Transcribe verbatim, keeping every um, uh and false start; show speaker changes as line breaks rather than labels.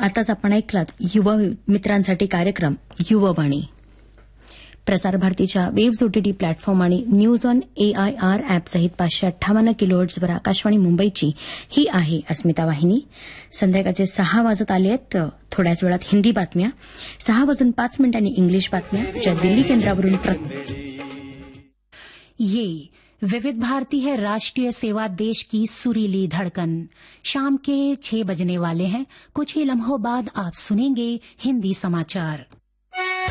आताच आपण ऐकलात युवा मित्रांसाठी कार्यक्रम युववाणी. प्रसार भारतीच्या वेव्स ओटीटी प्लॅटफॉर्म आणि न्यूज ऑन एआयआर ॲप सहित पाचशे अठ्ठावन्न किलोहर्ट्झवर आकाशवाणी मुंबईची ही आहे अस्मिता वाहिनी. संध्याकाळचे सहा वाजत आले आहेत. थोड्याच वेळात हिंदी बातम्या, सहा वाजून पाच मिनिटांनी इंग्लिश बातम्या, ज्या दिल्ली केंद्रावरून
ये विविध भारती है राष्ट्रीय सेवा, देश की सुरीली धड़कन. शाम के छह बजने वाले हैं. कुछ ही लम्हों बाद आप सुनेंगे हिंदी समाचार.